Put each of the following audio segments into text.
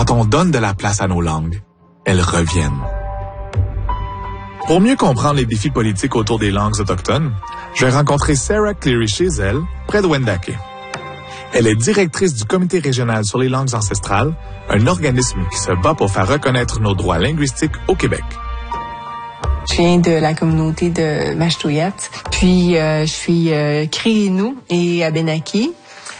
Quand on donne de la place à nos langues, elles reviennent. Pour mieux comprendre les défis politiques autour des langues autochtones, je vais rencontrer Sarah Cleary chez elle, près de Wendake. Elle est directrice du Comité régional sur les langues ancestrales, un organisme qui se bat pour faire reconnaître nos droits linguistiques au Québec. Je viens de la communauté de Mashtouiat, puis je suis Créinou et Abenaki.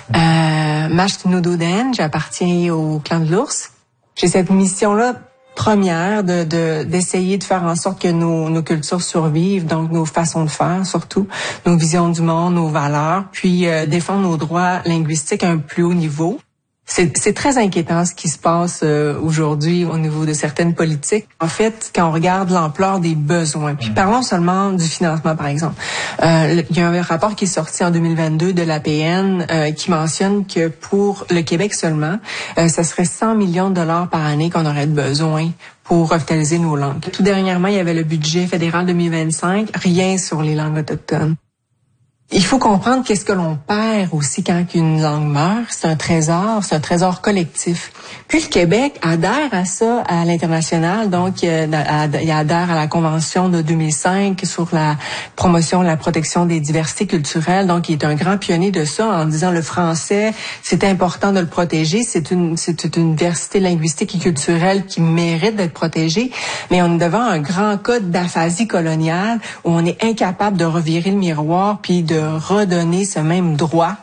Mashtounododen, j'appartiens au clan de l'ours. J'ai cette mission-là première d'essayer de faire en sorte que nos cultures survivent, donc nos façons de faire surtout, nos visions du monde, nos valeurs, puis défendre nos droits linguistiques à un plus haut niveau. C'est très inquiétant ce qui se passe aujourd'hui au niveau de certaines politiques. En fait, quand on regarde l'ampleur des besoins, puis parlons seulement du financement, par exemple. Il y a un rapport qui est sorti en 2022 de l'APN qui mentionne que pour le Québec seulement, ça serait 100 millions de dollars par année qu'on aurait besoin pour revitaliser nos langues. Tout dernièrement, il y avait le budget fédéral 2025, rien sur les langues autochtones. Il faut comprendre qu'est-ce que l'on perd aussi quand une langue meurt. C'est un trésor collectif. Puis le Québec adhère à ça à l'international, donc il adhère à la Convention de 2005 sur la promotion, la protection des diversités culturelles. Donc il est un grand pionnier de ça en disant le français, c'est important de le protéger. C'est une diversité linguistique et culturelle qui mérite d'être protégée. Mais on est devant un grand cas d'aphasie coloniale où on est incapable de revirer le miroir puis de redonner ce même droit,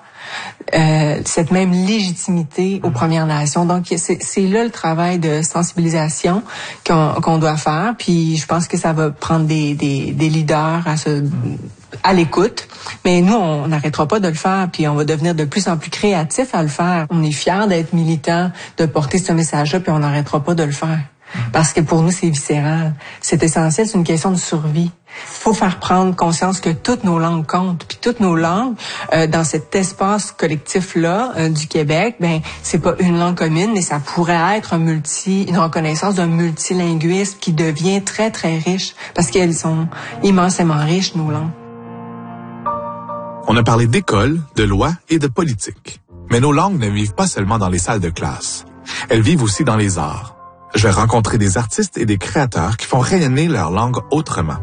cette même légitimité aux Premières Nations. Donc, c'est là le travail de sensibilisation qu'on doit faire. Puis, je pense que ça va prendre des leaders à l'écoute. Mais nous, on n'arrêtera pas de le faire. Puis, on va devenir de plus en plus créatifs à le faire. On est fiers d'être militants, de porter ce message-là, puis on n'arrêtera pas de le faire. Parce que pour nous, c'est viscéral. C'est essentiel, c'est une question de survie. Faut faire prendre conscience que toutes nos langues comptent. Puis toutes nos langues, dans cet espace collectif-là du Québec, c'est pas une langue commune, mais ça pourrait être une reconnaissance d'un multilinguisme qui devient très, très riche. Parce qu'elles sont immensément riches, nos langues. On a parlé d'école, de loi et de politique. Mais nos langues ne vivent pas seulement dans les salles de classe. Elles vivent aussi dans les arts. Je vais rencontrer des artistes et des créateurs qui font rayonner leur langue autrement.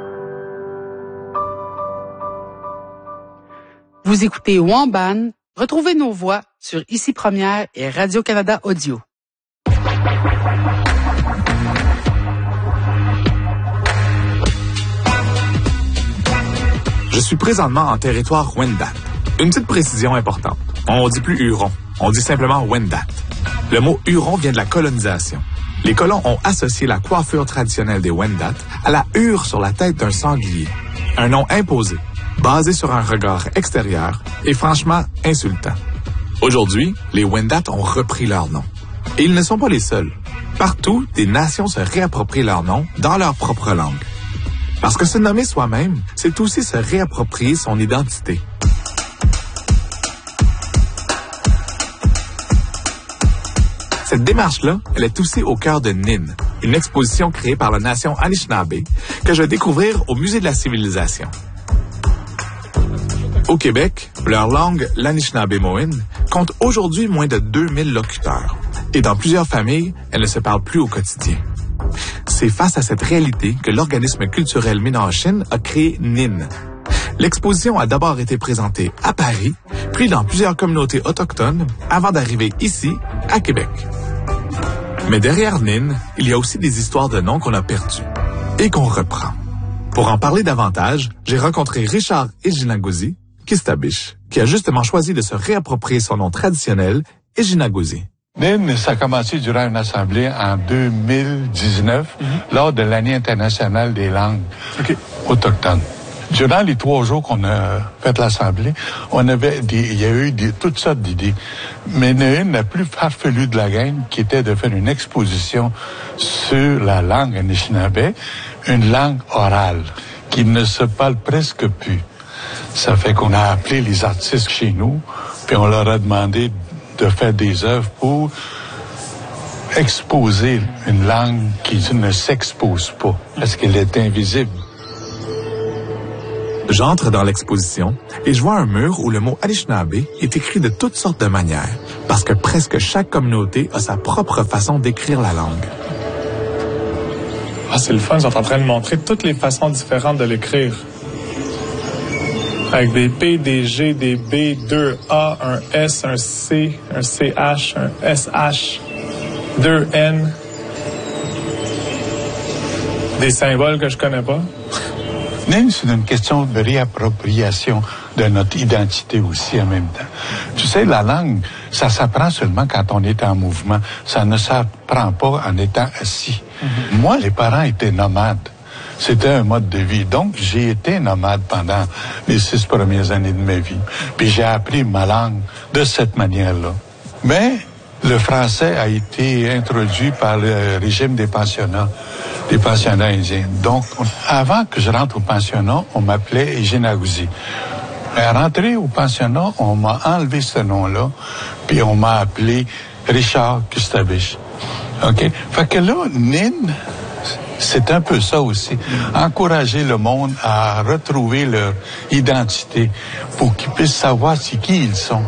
Vous écoutez Wamban. Retrouvez nos voix sur Ici Première et Radio-Canada Audio. Je suis présentement en territoire Wendat. Une petite précision importante. On dit plus Huron, on dit simplement Wendat. Le mot Huron vient de la colonisation. Les colons ont associé la coiffure traditionnelle des Wendat à la hure sur la tête d'un sanglier. Un nom imposé, basé sur un regard extérieur et franchement insultant. Aujourd'hui, les Wendat ont repris leur nom. Et ils ne sont pas les seuls. Partout, des nations se réapproprient leur nom dans leur propre langue. Parce que se nommer soi-même, c'est aussi se réapproprier son identité. Cette démarche-là, elle est aussi au cœur de NIN, une exposition créée par la nation Anishinaabe que je vais découvrir au Musée de la Civilisation. Au Québec, leur langue, l'Anishinaabe-Mohin, compte aujourd'hui moins de 2000 locuteurs. Et dans plusieurs familles, elle ne se parle plus au quotidien. C'est face à cette réalité que l'organisme culturel Ménachine a créé NIN. L'exposition a d'abord été présentée à Paris, puis dans plusieurs communautés autochtones, avant d'arriver ici, à Québec. Mais derrière NIN, il y a aussi des histoires de noms qu'on a perdus et qu'on reprend. Pour en parler davantage, j'ai rencontré Richard Ejinagozi, Kistabiche, qui a justement choisi de se réapproprier son nom traditionnel, Ejinagozi. NIN, ça a commencé durant une assemblée en 2019, lors de l'année internationale des langues autochtones. Durant les 3 jours qu'on a fait l'assemblée, il y a eu toutes sortes d'idées. Mais il y en a une, la plus farfelue de la gang, qui était de faire une exposition sur la langue Anishinaabe, une langue orale, qui ne se parle presque plus. Ça fait qu'on a appelé les artistes chez nous, puis on leur a demandé de faire des œuvres pour exposer une langue qui ne s'expose pas, parce qu'elle est invisible. J'entre dans l'exposition et je vois un mur où le mot Anishinaabe est écrit de toutes sortes de manières, parce que presque chaque communauté a sa propre façon d'écrire la langue. Ah, c'est le fun, ils sont en train de montrer toutes les façons différentes de l'écrire. Avec des P, des G, des B, 2 A, un S, un C, un CH, un SH, 2 N. Des symboles que je connais pas. Nin, c'est une question de réappropriation de notre identité aussi en même temps. Tu sais, la langue, ça s'apprend seulement quand on est en mouvement. Ça ne s'apprend pas en étant assis. Moi, les parents étaient nomades. C'était un mode de vie. Donc, j'ai été nomade pendant les 6 premières années de ma vie. Puis j'ai appris ma langue de cette manière-là. Mais le français a été introduit par le régime des pensionnats indiens. Donc, avant que je rentre au pensionnat, on m'appelait Ejinagouzi. À rentrer au pensionnat, on m'a enlevé ce nom-là, puis on m'a appelé Richard Gustavich. OK? Fait que là, Nin, c'est un peu ça aussi. Encourager le monde à retrouver leur identité pour qu'ils puissent savoir c'est qui ils sont.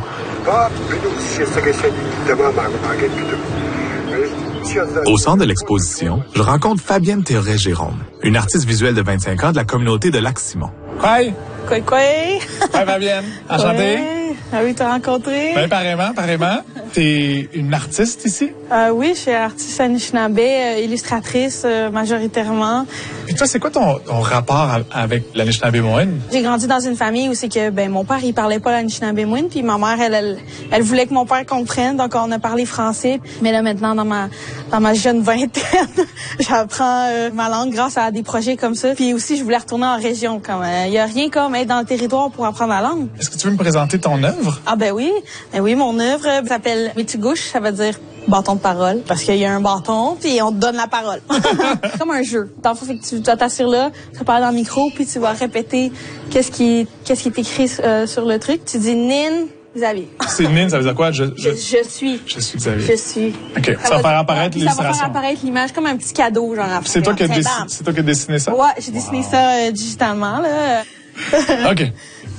Au centre de l'exposition, je rencontre Fabienne Théoret-Jérôme, une artiste visuelle de 25 ans de la communauté de Lac-Simon. Hi! Quoi? Hi, Fabienne. Enchantée. Ouais. Ah oui, t'as rencontré? Ben, pareillement. T'es une artiste ici? Oui, je suis artiste Anishinaabe, illustratrice majoritairement. Et toi, c'est quoi ton rapport avec l'Anishinaabe-Moine? J'ai grandi dans une famille où c'est que mon père, il parlait pas l'Anishinaabe-Moine, puis ma mère, elle voulait que mon père comprenne, donc on a parlé français. Mais là, maintenant, dans ma jeune vingtaine, j'apprends ma langue grâce à des projets comme ça. Puis aussi, je voulais retourner en région. Il y a rien comme être dans le territoire pour apprendre la langue. Est-ce que tu veux me présenter ton œuvre? Ah ben oui, mon œuvre s'appelle Mitugouche, ça veut dire bâton de parole, parce qu'il y a un bâton, puis on te donne la parole. Comme un jeu. Dans le fond, fait que tu dois t'asseoir là, tu vas parler dans le micro, puis tu vas répéter qu'est-ce qui est écrit sur le truc. Tu dis Nin Xavier. C'est Nin, ça veut dire quoi? Je suis. Je suis Xavier. Je suis. OK. Ça va faire apparaître l'illustration. Ça va faire apparaître l'image comme un petit cadeau, genre. C'est toi qui as dessiné ça? Ouais, j'ai dessiné ça digitalement, là. OK.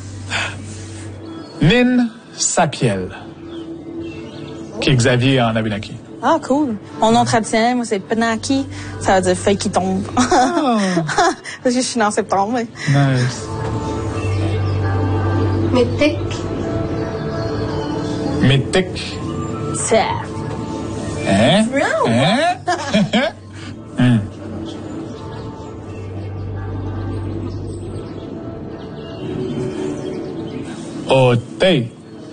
Nin Sapiel, qui est Xavier en Abenaki. Ah, cool. Mon nom traditionnel, moi, c'est Penaki. Ça veut dire feuille qui tombe. Oh. Parce que je suis née en septembre. Mais... Nice. Métic. Ça. Hein? Odei.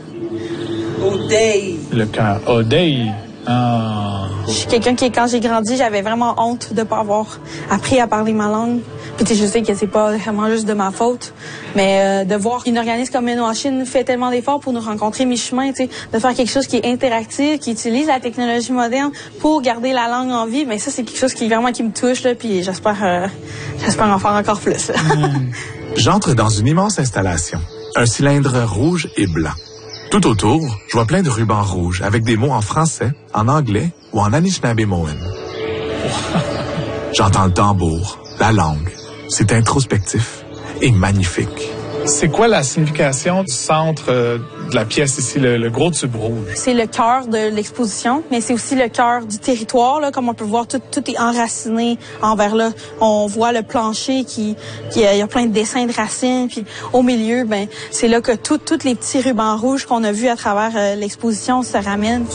Le cœur. Odei. Ah. Je suis quelqu'un qui, quand j'ai grandi, j'avais vraiment honte de pas avoir appris à parler ma langue. Puis je sais que c'est pas vraiment juste de ma faute, mais de voir une organisme comme Innoachine fait tellement d'efforts pour nous rencontrer mi-chemin, tu sais, de faire quelque chose qui est interactif, qui utilise la technologie moderne pour garder la langue en vie, mais ça c'est quelque chose qui vraiment qui me touche là, puis j'espère en faire encore plus. J'entre dans une immense installation, un cylindre rouge et blanc. Tout autour, je vois plein de rubans rouges avec des mots en français, en anglais ou en Anishinaabe-Moine. J'entends le tambour, la langue. C'est introspectif et magnifique. C'est quoi la signification du centre de la pièce ici, le gros tube rouge? C'est le cœur de l'exposition, mais c'est aussi le cœur du territoire. Là, comme on peut voir, tout est enraciné envers là. On voit le plancher il y a plein de dessins de racines. Puis au milieu, c'est là que tous les petits rubans rouges qu'on a vus à travers l'exposition se ramènent.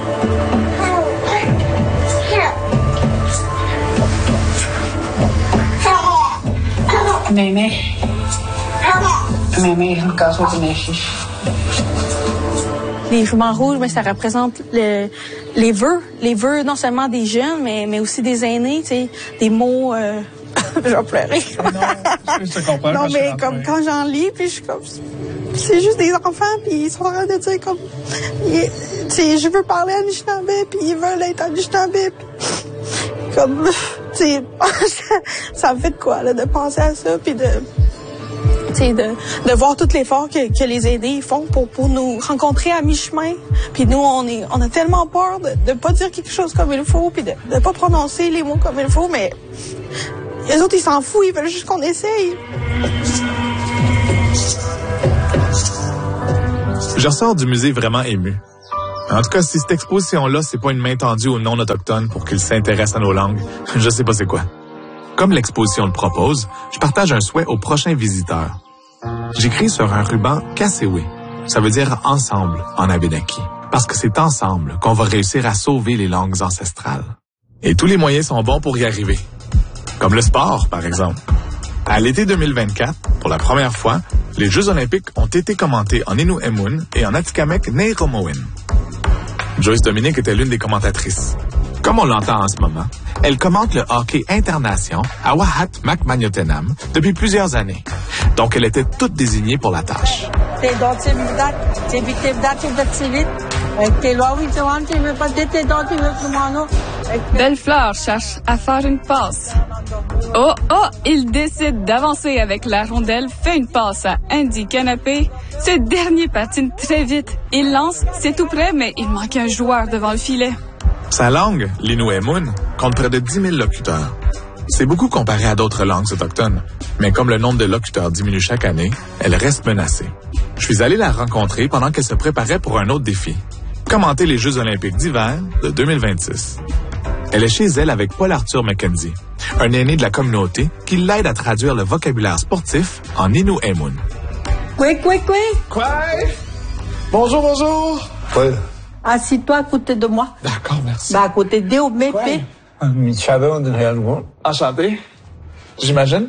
Les rubans rouges, ça représente les vœux non seulement des jeunes, mais aussi des aînés, tu sais, des mots. Je vais pleurer. Non, je te comprends. Non, mais comme quand j'en lis, puis je suis comme, c'est juste des enfants, puis ils sont en train de dire comme, tu sais, je veux parler Anishinaabe, puis ils veulent être Anishinaabe, puis comme, tu sais, ça me fait de quoi là, de penser à ça, puis de voir tout l'effort que les aînés font pour nous rencontrer à mi-chemin. Puis nous, on a tellement peur de pas dire quelque chose comme il faut, puis de pas prononcer les mots comme il faut, mais les autres, ils s'en foutent, ils veulent juste qu'on essaye. Je ressors du musée vraiment ému. En tout cas, si cette exposition-là, c'est pas une main tendue aux non-autochtones pour qu'ils s'intéressent à nos langues, je sais pas c'est quoi. Comme l'exposition le propose, je partage un souhait aux prochains visiteurs. J'écris sur un ruban « Kassewe ». Ça veut dire « ensemble » en Abénaquis. Parce que c'est ensemble qu'on va réussir à sauver les langues ancestrales. Et tous les moyens sont bons pour y arriver. Comme le sport, par exemple. À l'été 2024, pour la première fois, les Jeux olympiques ont été commentés en Innu-Emun et en Atikamekw Nehiyawmowin. Joyce Dominique était l'une des commentatrices. Comme on l'entend en ce moment, elle commente le hockey internation à Wahat Makmanyotenam depuis plusieurs années. Donc, elle était toute désignée pour la tâche. Bellefleur cherche à faire une passe. Oh, il décide d'avancer avec la rondelle, fait une passe à Andy Canapé. Ce dernier patine très vite. Il lance, c'est tout près, mais il manque un joueur devant le filet. Sa langue, l'Innu-Emun, compte près de 10 000 locuteurs. C'est beaucoup comparé à d'autres langues autochtones, mais comme le nombre de locuteurs diminue chaque année, elle reste menacée. Je suis allé la rencontrer pendant qu'elle se préparait pour un autre défi, commenter les Jeux olympiques d'hiver de 2026. Elle est chez elle avec Paul-Arthur McKenzie, un aîné de la communauté qui l'aide à traduire le vocabulaire sportif en Innu-Emun. Quoi? Bonjour. Oui. Assis-toi à côté de moi. D'accord, merci. Ben, à côté de Mépé. Enchanté. J'imagine.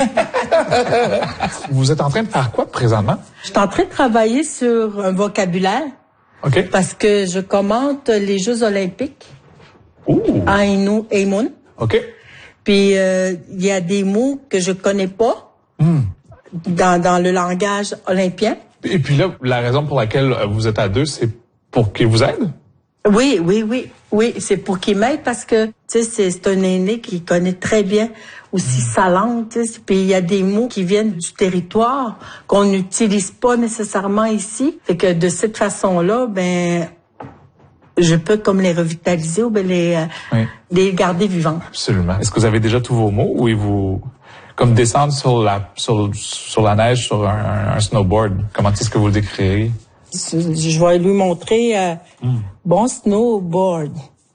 Vous êtes en train de faire quoi présentement? Je suis en train de travailler sur un vocabulaire. OK. Parce que je commente les Jeux olympiques. À Innu-Emun. OK. Puis, il y a des mots que je connais pas dans le langage olympien. Et puis là, la raison pour laquelle vous êtes à deux, c'est pour qu'ils vous aident? Oui, c'est pour qu'il m'aide parce que, tu sais, c'est un aîné qui connaît très bien aussi sa langue, tu sais. Puis il y a des mots qui viennent du territoire qu'on n'utilise pas nécessairement ici. Fait que de cette façon-là, ben, je peux comme les revitaliser ou ben les garder vivants. Absolument. Est-ce que vous avez déjà tous vos mots ou vous comme descendre sur la neige sur un snowboard? Comment est-ce que vous le décririez? Je vais lui montrer bon snowboard.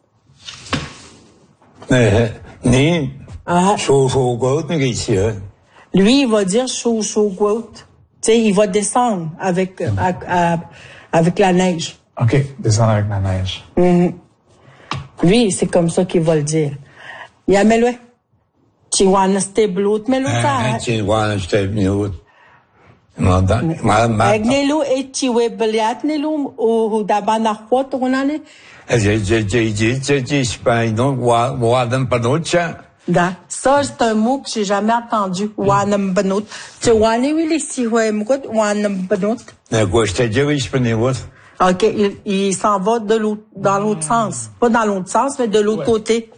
Lui, il va dire chaud. Tu sais, il va descendre avec la neige. OK, descendre avec la neige. Lui, c'est comme ça qu'il va le dire. Yamelo. Chiwana steblut meluta. Chiwana steblut. Agnelo et chiwe beliat nelum ou dabana kwot onane. Da, ça c'est un mot que j'ai jamais entendu. Wanam banot. Chiwane wili siwe mkot wanam banot. OK, il s'en va dans l'autre sens. Pas dans l'autre sens, mais de l'autre côté.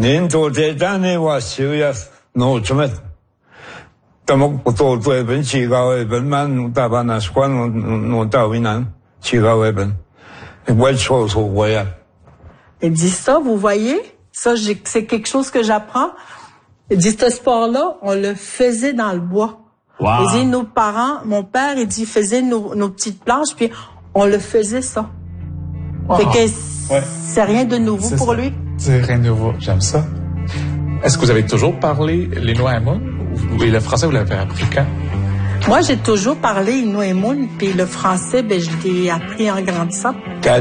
Il dit ça, vous voyez? Ça, c'est quelque chose que j'apprends. Il dit, ce sport-là, on le faisait dans le bois. Wow. Il dit, nos parents, mon père, il dit, faisait nos petites planches, puis on le faisait ça. Fait que c'est rien de nouveau pour lui. C'est rien de nouveau. J'aime ça. Est-ce que vous avez toujours parlé l'Innu-Emun? Et le français, vous l'avez appris quand? Moi, j'ai toujours parlé Innu-Emun, puis le français, ben, je l'ai appris en grandissant.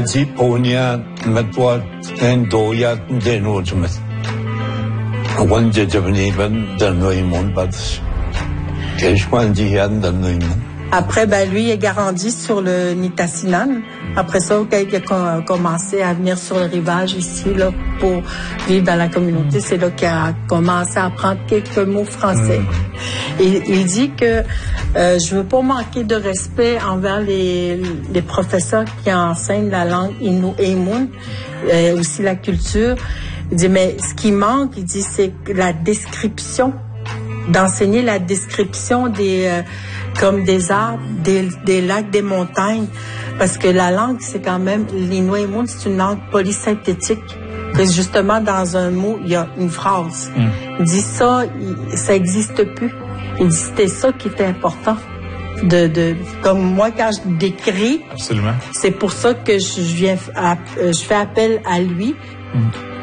Après, ben, lui, il a grandi sur le Nitassinan. Après ça, il a commencé à venir sur le rivage ici, là, pour vivre dans la communauté. C'est là qu'il a commencé à apprendre quelques mots français. Et il dit que, je veux pas manquer de respect envers les professeurs qui enseignent la langue Innu-Emun, aussi la culture. Il dit, mais ce qui manque, il dit, c'est la description, d'enseigner la description comme des arbres, des lacs, des montagnes. Parce que la langue, c'est quand même, l'Innu-Emun, c'est une langue polysynthétique. Justement, dans un mot, il y a une phrase. Il dit ça existe plus. Il dit c'était ça qui était important. comme moi quand je décris. Absolument. C'est pour ça que je fais appel à lui.